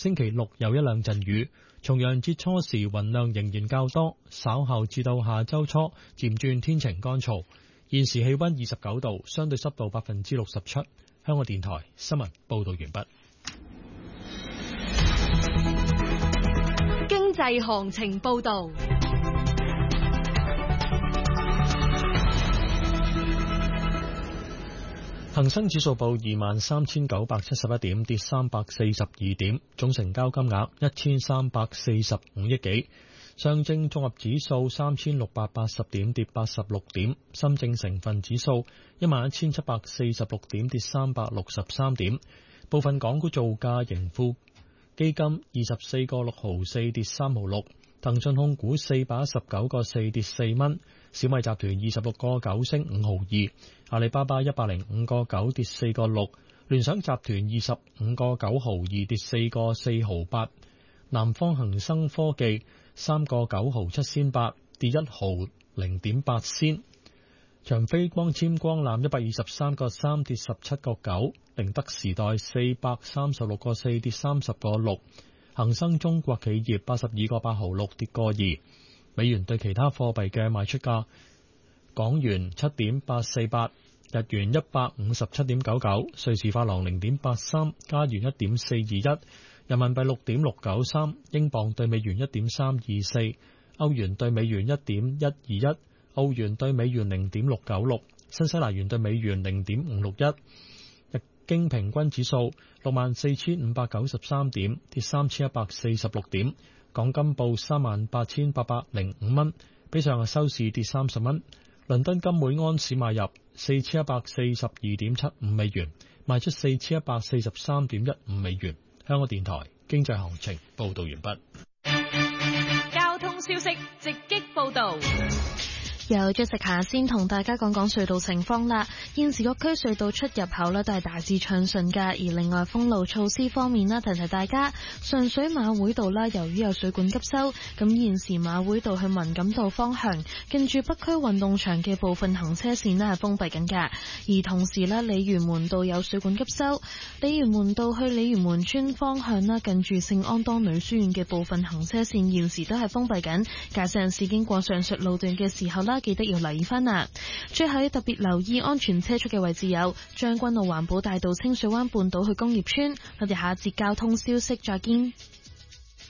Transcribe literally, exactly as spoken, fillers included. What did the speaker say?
星期六有一兩陣雨。重陽節初時雲量仍然較多，稍後至到下周初漸轉天晴乾燥。現時氣溫二十九度，相對濕度百分之六十七。香港電台新聞報道完畢。 經濟行情報道。 恒生指數報二萬三千九百七十一點，跌三百四十二點，總成交金額一千三百四十五億幾。上證綜合指數三千六百八十點，跌八十六點。深證成分指數一萬一千七百四十六點，跌三百六十三點。部分港股造價，盈富基金二十四個六毫四，跌三毫六。騰訊控股四百一十九個四，跌四蚊。小米集團二十六個九，升五毫二。阿里巴巴一百零五個九，跌四個六。聯想集團二十五個九毫二，跌四個四毫八。南方恒生科技三個九毫七仙八，跌一毫零點八仙。長飛光纖光纜一百二十三個三，跌十七個九。寧德時代四百三十六個四，跌三十個六。恒生中國企業八十二個八毫六，跌個二。美元對其他貨幣嘅賣出價：港元七點八四八，日元一百五十七點九九，瑞士法郎零點八三，加元一點四二一，人民幣六點六九三，英鎊對美元一點三二四，歐元對美元一點一二一，澳元對美元零點六九六，新西蘭元對美元零點五六一。日經平均指數六萬四千五百九十三點，跌三千一百四十六點。港金報三萬八千八百零五蚊，比上日收市跌三十蚊。倫敦金每安士買入四千一百四十二點七五美元，賣出四千一百四十三點一五美元。香港電台經濟行情報道完畢。 交通消息直擊報道。 有咗食下先同大家講講隧道情況啦。現時各區隧道出入口呢都係大致暢順㗎。而另外封路措施方面呢，提提大家，上水馬會道啦，由於有水管急修，咁現時馬會道去文錦道方向，近住北區運動場嘅部分行車線呢係封閉緊㗎。而同時呢，鯉魚門道有水管急修，鯉魚門道去鯉魚門村方向啦，近住聖安當女書院嘅部分行車線現時都係封閉緊。駕駛人士經過上述路段嘅時候啦，記得要留意翻啊！最後要特別留意安全車速嘅位置有將軍澳環保大道、清水灣半島去工業村。我哋下一節交通消息再見。